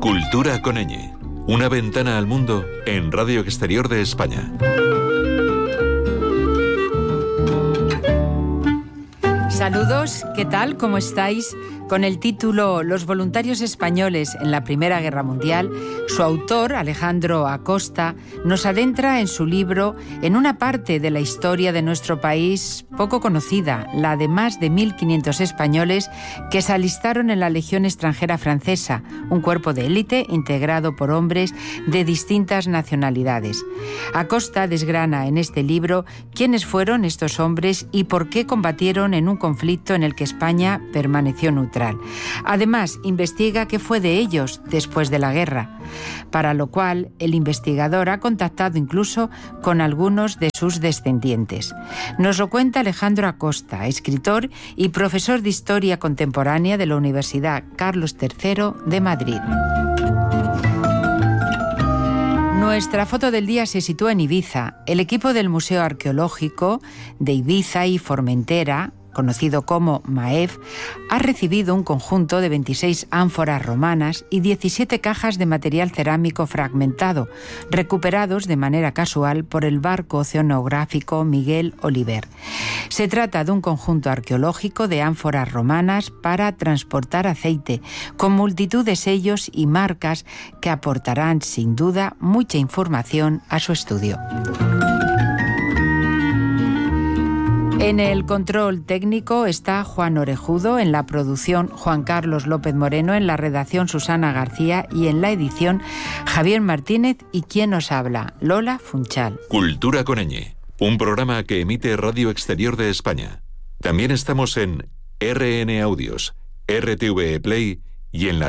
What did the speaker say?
Cultura con ñ. Una ventana al mundo en Radio Exterior de España. Saludos, ¿qué tal? ¿Cómo estáis? Con el título Los voluntarios españoles en la Primera Guerra Mundial, su autor, Alejandro Acosta, nos adentra en su libro en una parte de la historia de nuestro país poco conocida, la de más de 1.500 españoles que se alistaron en la Legión Extranjera Francesa, un cuerpo de élite integrado por hombres de distintas nacionalidades. Acosta desgrana en este libro quiénes fueron estos hombres y por qué combatieron en un conflicto en el que España permaneció neutral. Además, investiga qué fue de ellos después de la guerra, para lo cual el investigador ha contactado incluso con algunos de sus descendientes. Nos lo cuenta Alejandro Acosta, escritor y profesor de Historia Contemporánea de la Universidad Carlos III de Madrid. Nuestra foto del día se sitúa en Ibiza. El equipo del Museo Arqueológico de Ibiza y Formentera, conocido como MAEF, ha recibido un conjunto de 26 ánforas romanas y 17 cajas de material cerámico fragmentado, recuperados de manera casual por el barco oceanográfico Miguel Oliver. Se trata de un conjunto arqueológico de ánforas romanas para transportar aceite, con multitud de sellos y marcas que aportarán sin duda mucha información a su estudio. En el control técnico está Juan Orejudo, en la producción Juan Carlos López Moreno, en la redacción Susana García y en la edición Javier Martínez y quien nos habla, Lola Funchal. Cultura con ñ, un programa que emite Radio Exterior de España. También estamos en RN Audios, RTV Play y en la